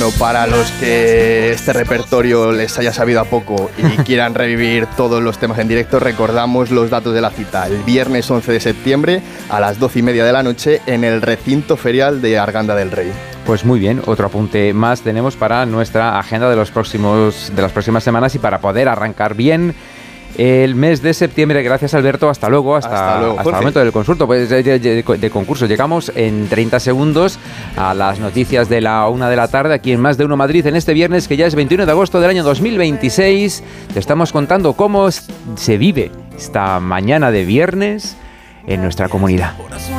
Para los que este repertorio les haya sabido a poco y quieran revivir todos los temas en directo, recordamos los datos de la cita. El viernes 11 de septiembre a las 12:30 de la noche en el recinto ferial de Arganda del Rey. Pues muy bien, otro apunte más tenemos para nuestra agenda de las próximas semanas y para poder arrancar bien el mes de septiembre. Gracias, Alberto. Hasta luego, hasta el momento del consulto, de concurso. Llegamos en 30 segundos a las noticias de la 1 de la tarde aquí en Más de Uno Madrid en este viernes, que ya es 21 de agosto del año 2026. Te estamos contando cómo se vive esta mañana de viernes en nuestra comunidad.